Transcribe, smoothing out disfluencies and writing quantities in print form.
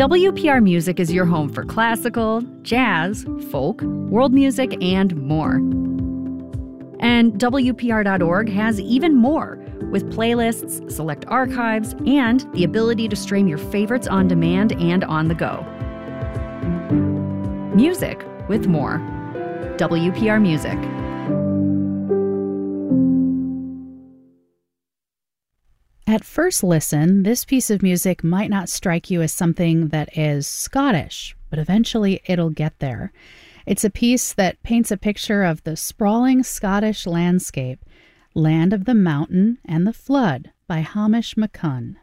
WPR Music is your home for classical, jazz, folk, world music, and more. And WPR.org has even more, with playlists, select archives, and the ability to stream your favorites on demand and on the go. Music with more. WPR Music. At first listen, this piece of music might not strike you as something that is Scottish, but eventually it'll get there. It's a piece that paints a picture of the sprawling Scottish landscape, Land of the Mountain and the Flood by Hamish MacCunn.